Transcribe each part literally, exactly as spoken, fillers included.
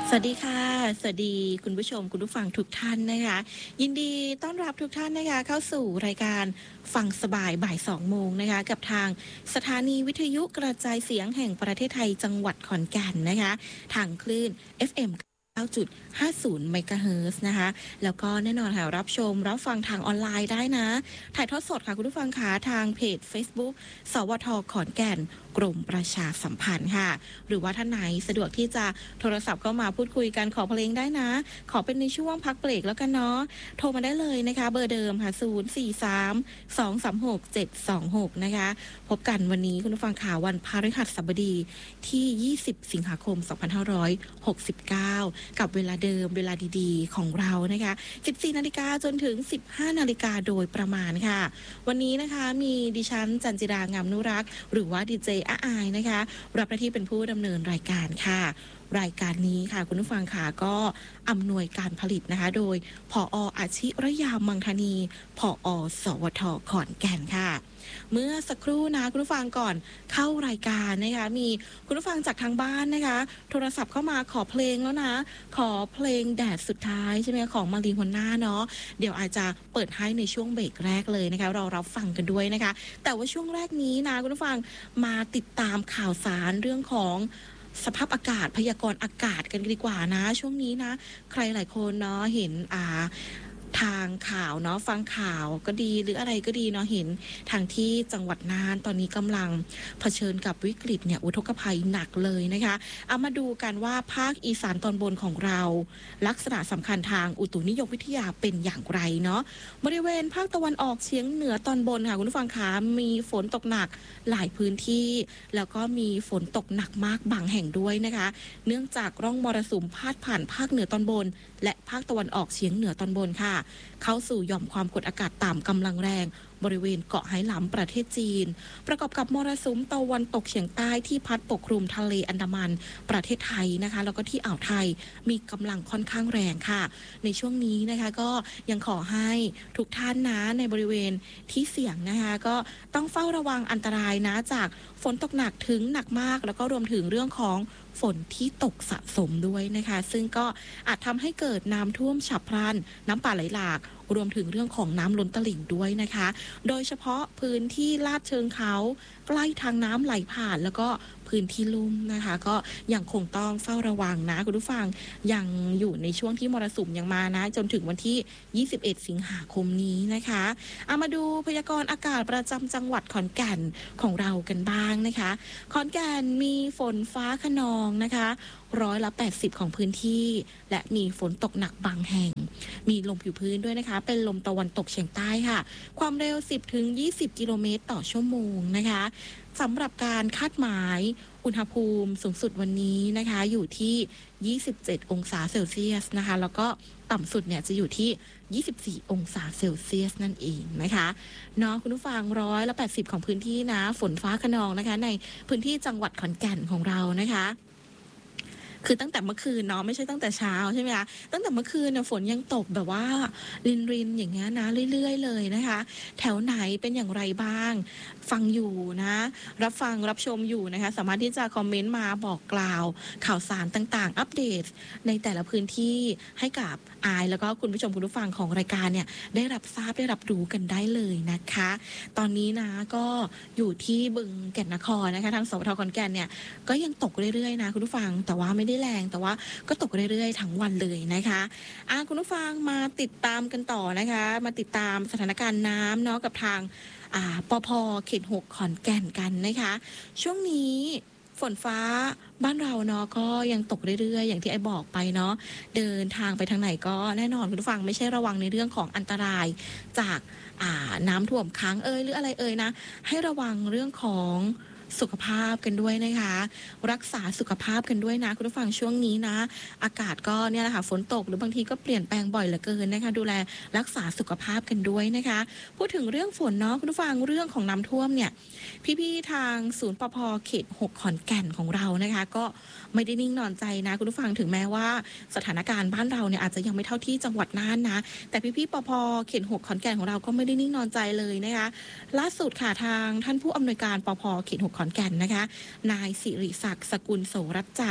สวัสดีค่ะสวัสดีคุณผู้ชมคุณผู้ฟังทุกท่านนะคะยินดีต้อนรับทุกท่านนะคะเข้าสู่รายการฟังสบายบ่ายสองโมงนะคะกับทางสถานีวิทยุกระจายเสียงแห่งประเทศไทยจังหวัดขอนแก่นนะคะทางคลื่น เอฟ เอ็ม เก้าจุดห้าศูนย์ เมกะเฮิรตซ์นะคะแล้วก็แน่นอนค่ะรับชมรับฟังทางออนไลน์ได้นะถ่ายทอดสดค่ะคุณผู้ฟังค่ะทางเพจ Facebook สวทขอนแก่นกรมประชาสัมพันธ์ค่ะหรือว่าท่านไหนสะดวกที่จะโทรศัพท์เข้ามาพูดคุยกันขอเพลงได้นะขอเป็นในช่วงพักเบรกแล้วกันเนาะโทรมาได้เลยนะคะเบอร์เดิมค่ะศูนย์ สี่ สาม สอง สาม หก เจ็ด สอง หกนะคะพบกันวันนี้คุณผู้ฟังค่ะวันพฤหัสบดีที่ยี่สิบสิงหาคมสองพันห้าร้อยหกสิบเก้ากับเวลาเดิมเวลาดีๆของเรานะคะสิบสี่นาฬิกาจนถึงสิบห้านาฬิกาโดยประมาณค่ะวันนี้นะคะมีดิฉันจันจิรางามนุรักษ์หรือว่าดีเจอาอายนะคะรับหน้าที่เป็นผู้ดำเนินรายการค่ะรายการนี้ค่ะคุณผู้ฟังค่ะก็อำนวยการผลิตนะคะโดยผอ.อาชิรยามังคณีผอ.สวทขอนแก่นค่ะเมื่อสักครู่นะคุณผู้ฟังก่อนเข้ารายการนะคะมีคุณผู้ฟังจากทางบ้านนะคะโทรศัพท์เข้ามาขอเพลงแล้วนะขอเพลงแดดสุดท้ายใช่ไหมของมารีฮวนน่าเนาะเดี๋ยวอาจจะเปิดให้ในช่วงเบรกแรกเลยนะคะเรารับฟังกันด้วยนะคะแต่ว่าช่วงแรกนี้นะคุณผู้ฟังมาติดตามข่าวสารเรื่องของสภาพอากาศพยากรณ์อากาศกันดีกว่านะช่วงนี้นะใครหลายคนเนาะเห็นอ่าทางข่าวเนาะฟังข่าวก็ดีหรืออะไรก็ดีเนาะเห็นทางที่จังหวัดน่านตอนนี้กำลังเผชิญกับวิกฤตเนี่ยอุทกภัยหนักเลยนะคะเอามาดูกันว่าภาคอีสานตอนบนของเราลักษณะสำคัญทางอุตุนิยมวิทยาเป็นอย่างไรเนาะบริเวณภาคตะวันออกเฉียงเหนือตอนบนค่ะคุณผู้ฟังคะมีฝนตกหนักหลายพื้นที่แล้วก็มีฝนตกหนักมากบางแห่งด้วยนะคะเนื่องจากร่องมรสุมพาดผ่านภาคเหนือตอนบนและภาคตะวันออกเฉียงเหนือตอนบนค่ะเข้าสู่หย่อมความกดอากาศต่ำกำลังแรงบริเวณเกาะไหหลำประเทศจีนประกอบกับมรสุมตะวันตกเฉียงใต้ที่พัดปกคลุมทะเลอันดามันประเทศไทยนะคะแล้วก็ที่อ่าวไทยมีกำลังค่อนข้างแรงค่ะในช่วงนี้นะคะก็ยังขอให้ทุกท่านนะในบริเวณที่เสี่ยงนะคะก็ต้องเฝ้าระวังอันตรายนะจากฝนตกหนักถึงหนักมากแล้วก็รวมถึงเรื่องของฝนที่ตกสะสมด้วยนะคะซึ่งก็อาจทำให้เกิดน้ำท่วมฉับพลันน้ำป่าไหลหลากรวมถึงเรื่องของน้ำล้นตลิ่งด้วยนะคะโดยเฉพาะพื้นที่ลาดเชิงเขาใกล้ทางน้ำไหลผ่านแล้วก็พื้นที่ลุ่มนะคะก็ยังคงต้องเฝ้าระวังนะคุณผู้ฟังยังอยู่ในช่วงที่มรสุมยังมานะจนถึงวันที่ยี่สิบเอ็ดสิงหาคมนี้นะคะเอามาดูพยากรณ์อากาศประจำจังหวัดขอนแก่นของเรากันบ้างนะคะขอนแก่นมีฝนฟ้าคะนองนะคะร้อยละแปดสิบของพื้นที่และมีฝนตกหนักบางแห่งมีลมผิวพื้นด้วยนะคะเป็นลมตะวันตกเฉียงใต้ค่ะความเร็ว สิบถึงยี่สิบ กิโลเมตรต่อชั่วโมงนะคะสำหรับการคาดหมายอุณหภูมิสูงสุดวันนี้นะคะอยู่ที่ยี่สิบเจ็ดองศาเซลเซียสนะคะแล้วก็ต่ำสุดเนี่ยจะอยู่ที่ยี่สิบสี่องศาเซลเซียสนั่นเองนะคะเนาะคุณผู้ฟังร้อยละแปดสิบของพื้นที่นะฝนฟ้าคะนองนะคะในพื้นที่จังหวัดขอนแก่นของเรานะคะคือตั้งแต่เมื่อคืนเนาะไม่ใช่ตั้งแต่เช้าใช่ไหมคะตั้งแต่เมื่อคืนเนี่ยฝนยังตกแบบว่ารินรินอย่างเงี้ยนะเรื่อยๆเลยนะคะแถวไหนเป็นอย่างไรบ้างฟังอยู่นะรับฟังรับชมอยู่นะคะสามารถที่จะคอมเมนต์มาบอกกล่าวข่าวสารต่างๆอัปเดตในแต่ละพื้นที่ให้กับอายแล้วก็คุณผู้ชมคุณผู้ฟังของรายการเนี่ยได้รับทราบได้รับรู้กันได้เลยนะคะตอนนี้นะก็อยู่ที่บึงแก่นนครนะคะทางสวทขอนแก่นเนี่ยก็ยังตกเรื่อยๆนะคุณผู้ฟังแต่ว่าไม่ได้แรงแต่ว่าก็ตกเรื่อยๆทั้งวันเลยนะคะอ่ะคุณผู้ฟังมาติดตามกันต่อนะคะมาติดตามสถานการณ์น้ำเนาะกับทางอ่าปภเขตหกขอนแก่นกันนะคะช่วงนี้ฝนฟ้าบ้านเราเนาะก็ยังตกเรื่อยๆอย่างที่ไอ้บอกไปเนาะเดินทางไปทางไหนก็แน่นอนคุณผู้ฟังไม่ใช่ระวังในเรื่องของอันตรายจากอ่าน้ำท่วมค้างเอ่ยหรืออะไรเอ่ยนะให้ระวังเรื่องของสุขภาพกันด้วยนะคะรักษาสุขภาพกันด้วยนะคุณผู้ฟังช่วงนี้นะอากาศก็เนี่ยแหละค่ะฝนตกหรือบางทีก็เปลี่ยนแปลงบ่อยเหลือเกินนะคะดูแลรักษาสุขภาพกันด้วยนะคะพูดถึงเรื่องฝนเนาะคุณผู้ฟังเรื่องของน้ำท่วมเนี่ยพี่ๆทางศูนย์ปภเขตหกขอนแก่นของเรานะคะก็ไม่ได้นิ่งนอนใจนะคุณผู้ฟังถึงแม้ว่าสถานการณ์บ้านเราเนี่ยอาจจะยังไม่เท่าที่จังหวัดน่านนะแต่พี่ๆปภเขตหกขอนแก่นของเราก็ไม่ได้นิ่งนอนใจเลยนะคะล่าสุดค่ะทางท่านผู้อำนวยการปภเขตหกขอนแก่นนะคะนายสิริศักดิ์สกุลโสรัจจะ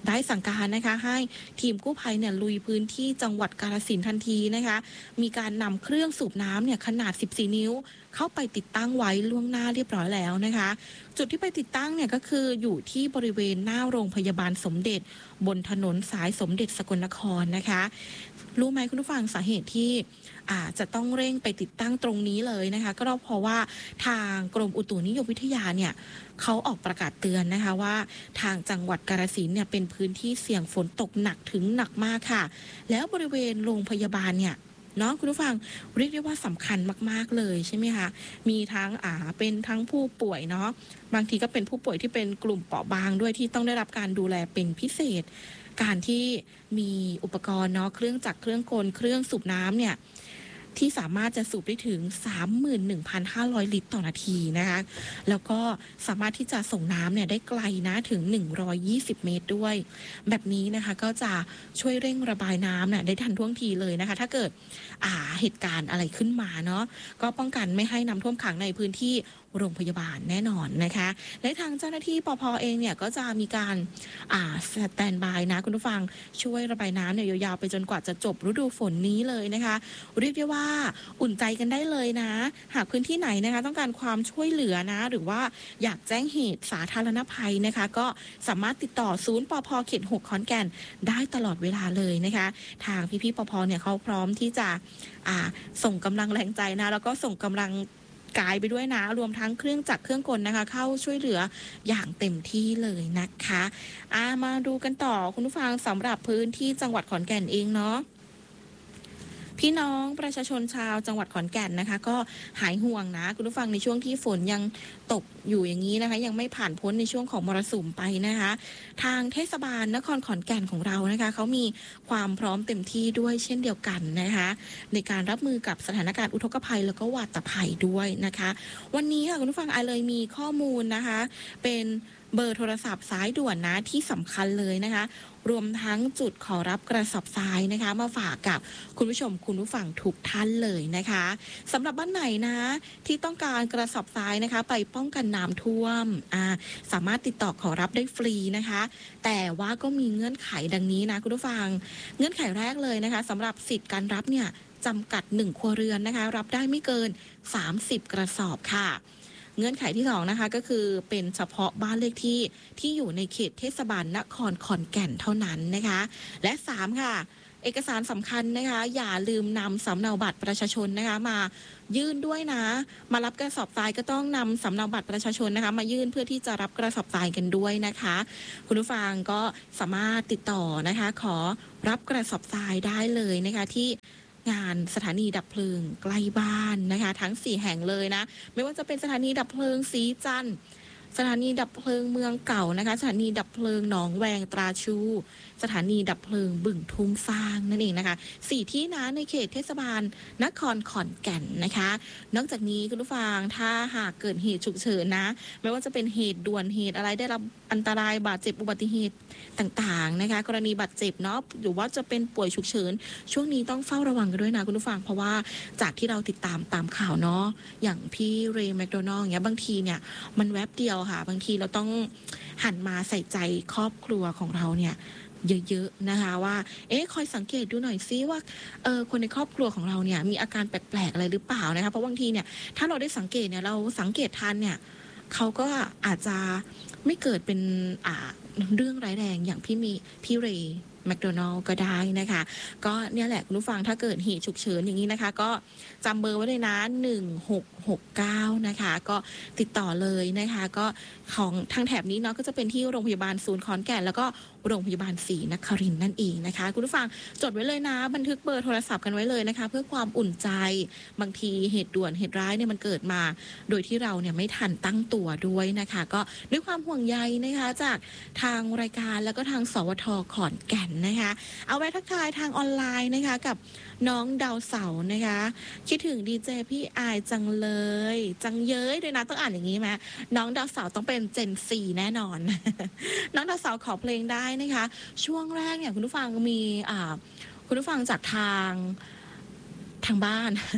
ได้สั่งการนะคะให้ทีมกู้ภัยเนี่ยลุยพื้นที่จังหวัดกาฬสินธุ์ทันทีนะคะมีการนำเครื่องสูบน้ำเนี่ยขนาดสิบสี่นิ้วเข้าไปติดตั้งไว้ล่วงหน้าเรียบร้อยแล้วนะคะจุดที่ไปติดตั้งเนี่ยก็คืออยู่ที่บริเวณหน้าโรงพยาบาลสมเด็จบนถนนสายสมเด็จสกลนครนะคะรู้ไหมคุณผู้ฟังสาเหตุที่อาจจะต้องเร่งไปติดตั้งตรงนี้เลยนะคะก็เพราะว่าทางกรมอุตุนิยมวิทยาเนี่ยเขาออกประกาศเตือนนะคะว่าทางจังหวัดกาฬสินธุ์เนี่ยเป็นพื้นที่เสี่ยงฝนตกหนักถึงหนักมากค่ะแล้วบริเวณโรงพยาบาลเนี่ยเนาะคุณผู้ฟังเรียกได้ว่าสำคัญมากๆเลยใช่ไหมคะมีทั้งอ่าเป็นทั้งผู้ป่วยเนาะบางทีก็เป็นผู้ป่วยที่เป็นกลุ่มเปราะบางด้วยที่ต้องได้รับการดูแลเป็นพิเศษการที่มีอุปกรณ์เนาะเครื่องจักรเครื่องกลเครื่องสูบน้ำเนี่ยที่สามารถจะสูบได้ถึง สามหมื่นหนึ่งพันห้าร้อย ลิตรต่อนาทีนะคะแล้วก็สามารถที่จะส่งน้ำเนี่ยได้ไกลนะถึงหนึ่งร้อยยี่สิบเมตรด้วยแบบนี้นะคะก็จะช่วยเร่งระบายน้ำเนี่ยได้ทันท่วงทีเลยนะคะถ้าเกิดอ่าเหตุการณ์อะไรขึ้นมาเนาะก็ป้องกันไม่ให้น้ำท่วมขังในพื้นที่โรงพยาบาลแน่นอนนะคะและทางเจ้าหน้าที่ปภ.เองเนี่ยก็จะมีการอ่าสแตนบายนะคุณผู้ฟังช่วยระบายน้ำเนี่ยยาวๆไปจนกว่าจะจบฤดูฝนนี้เลยนะคะเรียกได้ว่าอุ่นใจกันได้เลยนะหากพื้นที่ไหนนะคะต้องการความช่วยเหลือนะหรือว่าอยากแจ้งเหตุสาธารณภัยนะคะก็สามารถติดต่อศูนย์ปภ.เขตหกขอนแก่นได้ตลอดเวลาเลยนะคะทางพี่ๆปภ.เนี่ยเขาพร้อมที่จะอ่าส่งกำลังแรงใจนะแล้วก็ส่งกำลังกายไปด้วยนะรวมทั้งเครื่องจักรเครื่องกลนะคะเข้าช่วยเหลืออย่างเต็มที่เลยนะคะอามาดูกันต่อคุณผู้ฟังสำหรับพื้นที่จังหวัดขอนแก่นเองเนาะพี่น้องประชาชนชาวจังหวัดขอนแก่นนะคะก็หายห่วงนะคุณผู้ฟังในช่วงที่ฝนยังตกอยู่อย่างนี้นะคะยังไม่ผ่านพ้นในช่วงของมรสุมไปนะคะทางเทศบาลนครขอนแก่นของเรานะคะเขามีความพร้อมเต็มที่ด้วยเช่นเดียวกันนะคะในการรับมือกับสถานการณ์อุทกภัยแล้วก็วาตภัยด้วยนะคะวันนี้ค่ะคุณผู้ฟังไอเลยมีข้อมูลนะคะเป็นเบอร์โทรศัพท์สายด่วนนะที่สำคัญเลยนะคะรวมทั้งจุดขอรับกระสอบทรายนะคะมาฝากกับคุณผู้ชมคุณผู้ฟังทุกท่านเลยนะคะสำหรับบ้านไหนนะที่ต้องการกระสอบทรายนะคะไปป้องกันน้ำท่วมอ่าสามารถติดต่อขอรับได้ฟรีนะคะแต่ว่าก็มีเงื่อนไขดังนี้นะคุณผู้ฟังเงื่อนไขแรกเลยนะคะสำหรับสิทธิ์การรับเนี่ยจำกัดหนึ่งครัวเรือนนะคะรับได้ไม่เกินสามสิบกระสอบค่ะเงื่อนไขที่สองนะคะก็คือเป็นเฉพาะบ้านเลขที่ที่อยู่ในเขตเทศบาลนครขอนแก่นเท่านั้นนะคะและสามค่ะเอกสารสำคัญนะคะอย่าลืมนำสำเนาบัตรประชาชนนะคะมายื่นด้วยนะมารับกระสอบทรายก็ต้องนำสำเนาบัตรประชาชนนะคะมายื่นเพื่อที่จะรับกระสอบทรายกันด้วยนะคะคุณผู้ฟังก็สามารถติดต่อนะคะขอรับกระสอบทรายได้เลยนะคะที่งานสถานีดับเพลิงใกล้บ้านนะคะทั้งสี่แห่งเลยนะไม่ว่าจะเป็นสถานีดับเพลิงศรีจันทร์สถานีดับเพลิงเมืองเก่านะคะสถานีดับเพลิงหนองแวงตราชูสถานีดับเพลิงบึ่งทุ่งฟางนั่นเองนะคะสี่ที่นะในเขตเทศบาลนครขอนแก่นนะคะนอกจากนี้คุณผู้ฟังถ้าหากเกิดเหตุฉุกเฉินนะไม่ว่าจะเป็นเหตุด่วนเหตุอะไรได้รับอันตรายบาดเจ็บอุบัติเหตุต่างๆนะคะกรณีบาดเจ็บเนาะหรือว่าจะเป็นป่วยฉุกเฉินช่วงนี้ต้องเฝ้าระวังกันด้วยนะคุณผู้ฟังเพราะว่าจากที่เราติดตามตามข่าวเนาะอย่างพี่เรย์แมคโดนัลด์อย่างเงี้ยบางทีเนี่ยมันแวบเดียวค่ะบางทีเราต้องหันมาใส่ใจครอบครัวของเราเนี่ยเยอะๆนะคะว่าเอ๊ะคอยสังเกตดูหน่อยซิว่าเออคนในครอบครัวของเราเนี่ยมีอาการแปลกๆอะไรหรือเปล่านะคะเพราะบางทีเนี่ยถ้าเราได้สังเกตเนี่ยเราสังเกตทันเนี่ยเขาก็อาจจะไม่เกิดเป็นอ่าเรื่องร้ายแรงอย่างพี่มีพี่เรย์แมคโดนัลด์ก็ได้นะคะก็เนี่ยแหละคุณผู้ฟังถ้าเกิดเหตุฉุกเฉินอย่างนี้นะคะก็จำเบอร์ไว้เลยนะหนึ่งหกหกเก้านะคะก็ติดต่อเลยนะคะก็ของทางแถบนี้เนาะก็จะเป็นที่โรงพยาบาลศูนย์ขอนแก่นแล้วก็โรงพยาบาลศรีนครินทร์นั่นเองนะคะคุณผู้ฟังจดไว้เลยนะบันทึกเบอร์โทรศัพท์กันไว้เลยนะคะเพื่อความอุ่นใจบางทีเหตุด่วนเหตุร้ายเนี่ยมันเกิดมาโดยที่เราเนี่ยไม่ทันตั้งตัวด้วยนะคะก็ด้วยความห่วงใยนะคะจากทางรายการแล้วก็ทางสวทขอนแก่นนะคะเอาไว้ทักทายทางออนไลน์นะคะกับน้องดาวเสานะคะคิดถึงดีเจพี่อายจังเลยจังเย้ยด้วยนะต้องอ่านอย่างนี้ไหมน้องดาวเสาต้องเป็นเจนซีแน่นอน น้องดาวเสาขอเพลงได้นะคะช่วงแรกเนี่ยคุณผู้ฟังมีอ่าคุณผู้ฟังจากทางทางบ้าน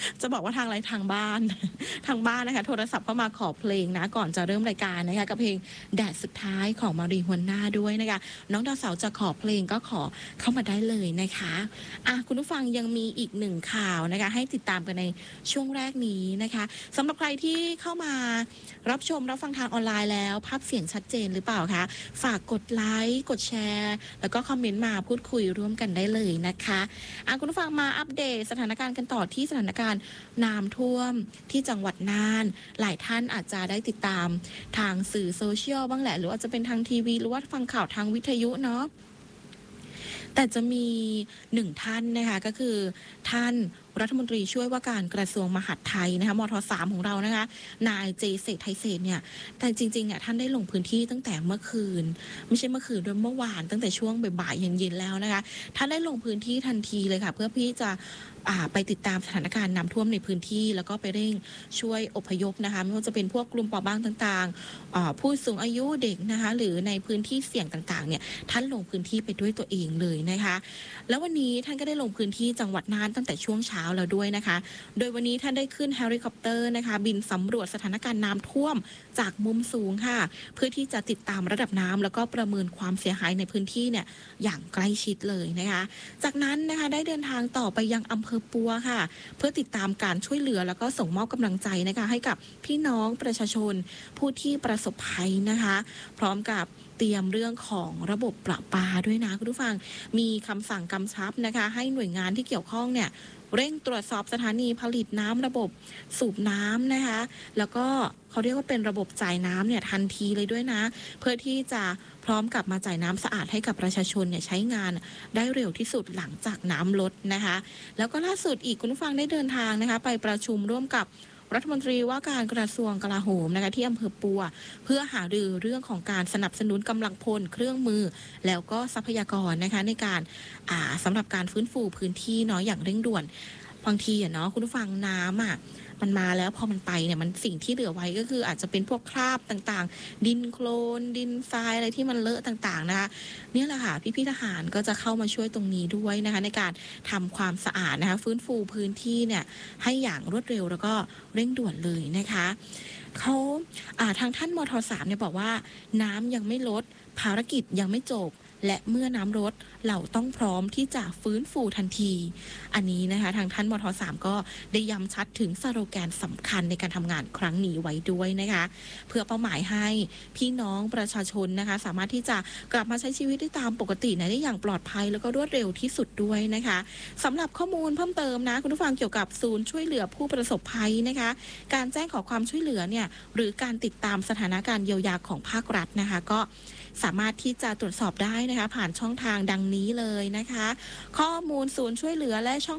จะบอกว่าทางอะไรทางบ้าน ทางบ้านนะคะโทรศัพท์เข้ามาขอเพลงนะก่อนจะเริ่มรายการนะคะกับเพลงแดดสุดท้ายของมารีฮวนน่าด้วยนะคะน้องดาวเสาจะขอเพลงก็ขอเข้ามาได้เลยนะคะอ่ะคุณผู้ฟังยังมีอีกหนึ่งข่าวนะคะให้ติดตามกันในช่วงแรกนี้นะคะสำหรับใครที่เข้ามารับชมรับฟังทางออนไลน์แล้วภาพเสียงชัดเจนหรือเปล่าคะฝากกดไลค์กดแชร์แล้วก็คอมเมนต์มาพูดคุยร่วมกันได้เลยนะคะอ่ะคุณผู้ฟังมาอัปเดตสถานการณ์กันต่อที่สถานการณ์น้ำท่วมที่จังหวัดน่านหลายท่านอาจจะได้ติดตามทางสื่อโซเชียลบ้างแหละหรือว่าจะเป็นทางทีวีหรือว่าฟังข่าวทางวิทยุเนาะแต่จะมีหนึ่งท่านนะคะก็คือท่านรัฐมนตรีช่วยว่าการกระทรวงมหาดไทยนะคะมทสามของเรานะคะนายเจเศรษฐ์ไทยเศรษฐ์เนี่ยแต่จริงๆเนี่ยท่านได้ลงพื้นที่ตั้งแต่เมื่อคืนไม่ใช่เมื่อคืนด้วยเมื่อวานตั้งแต่ช่วงบ่ายๆเย็นๆแล้วนะคะท่านได้ลงพื้นที่ทันทีเลยค่ะเพื่อที่จะอ่าไปติดตามสถานการณ์น้ำท่วมในพื้นที่แล้วก็ไปเร่งช่วยอพยพนะคะไม่ว่าจะเป็นพวกกลุ่มเปราะบางต่างๆอ่าผู้สูงอายุเด็กนะคะหรือในพื้นที่เสี่ยงต่างๆเนี่ยท่านลงพื้นที่ไปด้วยตัวเองเลยนะคะแล้ววันนี้ท่านก็ได้ลงพื้นที่จังหวัดน่านตั้งแต่ช่วงเช้าแล้วด้วยนะคะโดยวันนี้ท่านได้ขึ้นเฮลิคอปเตอร์นะคะบินสำรวจสถานการณ์น้ำท่วมจากมุมสูงค่ะเพื่อที่จะติดตามระดับน้ำแล้วก็ประเมินความเสียหายในพื้นที่เนี่ยอย่างใกล้ชิดเลยนะคะจากนั้นนะคะได้เดินทางต่อไปยังอำเภอปัวค่ะเพื่อติดตามการช่วยเหลือแล้วก็ส่งมอบกำลังใจนะคะให้กับพี่น้องประชาชนผู้ที่ประสบภัยนะคะพร้อมกับเตรียมเรื่องของระบบประปาด้วยนะคุณผู้ฟังมีคำสั่งกำชับนะคะให้หน่วยงานที่เกี่ยวข้องเนี่ยเร่งตรวจสอบสถานีผลิตน้ำระบบสูบน้ำนะคะแล้วก็เขาเรียกว่าเป็นระบบจ่ายน้ำเนี่ยทันทีเลยด้วยนะเพื่อที่จะพร้อมกับมาจ่ายน้ำสะอาดให้กับประชาชนเนี่ยใช้งานได้เร็วที่สุดหลังจากน้ำลดนะคะแล้วก็ล่าสุดอีกคุณผู้ฟังได้เดินทางนะคะไปประชุมร่วมกับรัฐมนตรีว่าการกระทรวงกลาโหมนะคะที่อำเภอปัวเพื่อหารือเรื่องของการสนับสนุนกำลังพลเครื่องมือแล้วก็ทรัพยากรนะคะในการอ่าสำหรับการฟื้นฟูพื้นที่เนาะอย่างเร่งด่วนบางทีอะเนาะคุณผู้ฟังน้ำอ่ะมันมาแล้วพอมันไปเนี่ยมันสิ่งที่เหลือไว้ก็คืออาจจะเป็นพวกคราบต่างๆดินโคลนดินทรายอะไรที่มันเลอะต่างๆนะคะนี่แหละค่ะพี่ๆทหารก็จะเข้ามาช่วยตรงนี้ด้วยนะคะในการทำความสะอาดนะคะฟื้นฟูพื้นที่เนี่ยให้อย่างรวดเร็วแล้วก็เร่งด่วนเลยนะคะเขาอ่าทางท่านมทสามเนี่ยบอกว่าน้ำยังไม่ลดภารกิจยังไม่จบและเมื่อน้ำลดเราต้องพร้อมที่จะฟื้นฟูทันทีอันนี้นะคะทางท่านมทสามก็ได้ย้ำชัดถึงสโลแกนสำคัญในการทำงานครั้งนี้ไว้ด้วยนะคะเพื่อเป้าหมายให้พี่น้องประชาชนนะคะสามารถที่จะกลับมาใช้ชีวิตได้ตามปกติได้อย่างปลอดภัยแล้วก็รวดเร็วที่สุดด้วยนะคะสำหรับข้อมูลเพิ่มเติมนะคุณผู้ฟังเกี่ยวกับศูนย์ช่วยเหลือผู้ประสบภัยนะคะการแจ้งขอความช่วยเหลือเนี่ยหรือการติดตามสถานการณ์เยียวยาของภาครัฐนะคะก็สามารถที่จะตรวจสอบได้นะคะผ่านช่องทางดังนี้เลยนะคะข้อมูลศูนย์ช่วยเหลือและช่อง